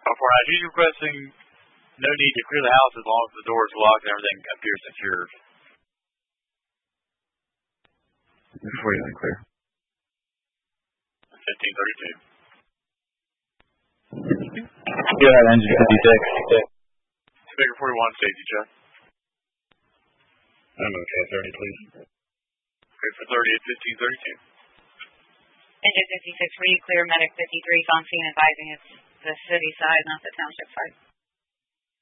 For now, she's requesting no need to clear the house as long as the door is locked and everything appears secure. Before you unclear. 1532. Go ahead, engine 56. Baker 41, safety check. I'm okay, 30, please. Okay, for 30 at 1532. Engine 56, will you clear medic 53 is on scene advising it's the city side, not the township side?